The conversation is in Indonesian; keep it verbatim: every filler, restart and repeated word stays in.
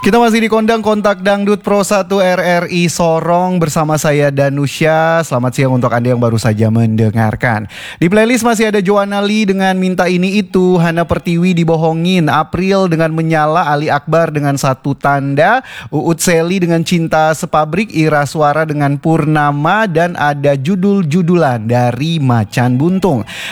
Kita masih di Kondang Kontak Dangdut Pro satu R R I Sorong bersama saya Danusya. Selamat siang untuk Anda yang baru saja mendengarkan. Di playlist masih ada Joanna Lee dengan Minta Ini Itu, Hana Pertiwi Dibohongin, April dengan Menyala, Ali Akbar dengan Satu Tanda, Uut Seli dengan Cinta Sepabrik, Ira Suara dengan Purnama, dan ada judul-judulan dari Macan Buntung.